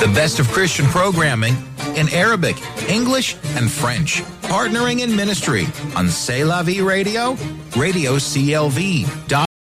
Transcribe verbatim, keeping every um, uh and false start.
The best of Christian programming in Arabic, English, and French. Partnering in ministry on C'est La Vie Radio, Radio C L V.